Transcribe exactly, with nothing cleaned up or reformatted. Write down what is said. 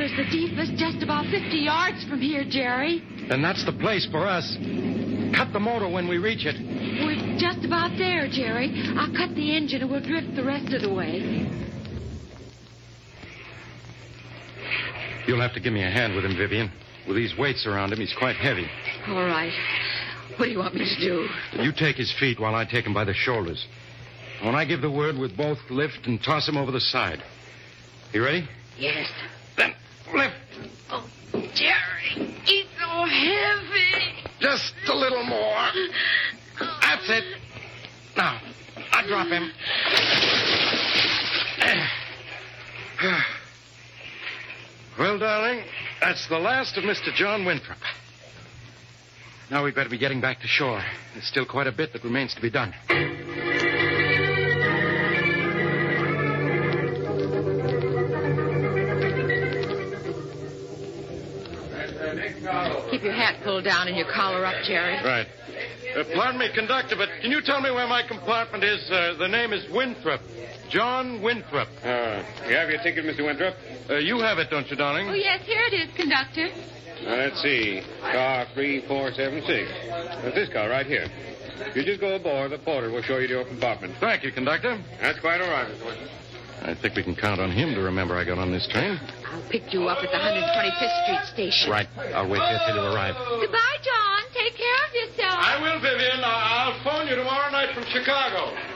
river's the deepest, just about fifty yards from here, Jerry. Then that's the place for us. Cut the motor when we reach it. We're just about there, Jerry. I'll cut the engine and we'll drift the rest of the way. You'll have to give me a hand with him, Vivian. With these weights around him, he's quite heavy. All right. What do you want me to do? You take his feet while I take him by the shoulders. When I give the word, we'll both lift and toss him over the side. You ready? Yes. Then lift. Oh, Jerry, he's so heavy. Just a little more. That's it. Now, I drop him. Well, darling, that's the last of Mister John Winthrop. Now we'd better be getting back to shore. There's still quite a bit that remains to be done. Keep your hat pulled down and your collar up, Jerry. Right. Uh, pardon me, conductor, but can you tell me where my compartment is? Uh, the name is Winthrop. John Winthrop. Uh, you have your ticket, Mister Winthrop? Uh, you have it, don't you, darling? Oh, yes, here it is, conductor. Uh, let's see. Car three four seven six. That's this car right here. You just go aboard. The porter will show you to your compartment. Thank you, conductor. That's quite all right, Mister Winthrop. I think we can count on him to remember I got on this train. I'll pick you up at the one hundred twenty-fifth Street station. Right. I'll wait here till you arrive. Goodbye, John. Take care of yourself. I will, Vivian. I'll phone you tomorrow night from Chicago.